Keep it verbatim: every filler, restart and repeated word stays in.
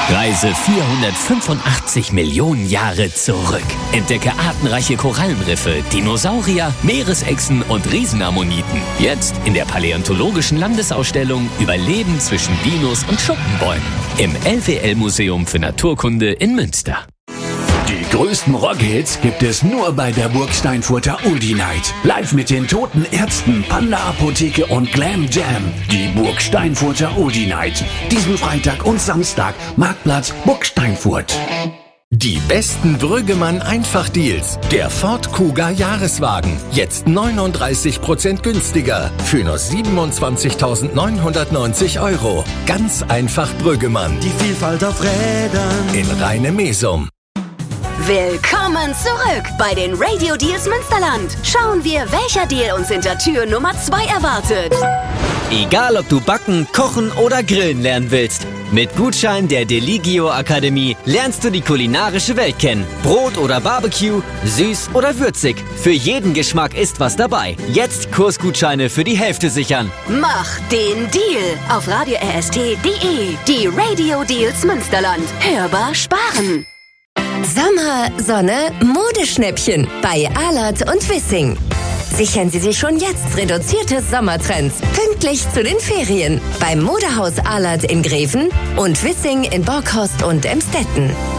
Reise vierhundertfünfundachtzig Millionen Jahre zurück. Entdecke artenreiche Korallenriffe, Dinosaurier, Meeresechsen und Riesenammoniten. Jetzt in der Paläontologischen Landesausstellung Überleben zwischen Dinos und Schuppenbäumen im L W L-Museum für Naturkunde in Münster. Die größten Rockhits gibt es nur bei der Burg Steinfurter Oldie Night. Live mit den Toten Ärzten, Panda Apotheke und Glam Jam. Die Burg Steinfurter Oldie Night. Diesen Freitag und Samstag, Marktplatz Burg Steinfurt. Die besten Brüggemann-Einfach-Deals. Der Ford Kuga Jahreswagen. Jetzt neununddreißig Prozent günstiger. Für nur siebenundzwanzigtausendneunhundertneunzig Euro. Ganz einfach Brüggemann. Die Vielfalt auf Rädern. In Rheine-Mesum. Willkommen zurück bei den Radio Deals Münsterland. Schauen wir, welcher Deal uns hinter Tür Nummer zwei erwartet. Egal, ob du backen, kochen oder grillen lernen willst. Mit Gutschein der Deligio Akademie lernst du die kulinarische Welt kennen. Brot oder Barbecue, süß oder würzig. Für jeden Geschmack ist was dabei. Jetzt Kursgutscheine für die Hälfte sichern. Mach den Deal auf radio r s t punkt d e. Die Radio Deals Münsterland. Hörbar sparen. Sommer, Sonne, Modeschnäppchen bei Alert und Wissing. Sichern Sie sich schon jetzt reduzierte Sommertrends pünktlich zu den Ferien beim Modehaus Alert in Greven und Wissing in Borkhorst und Emstetten.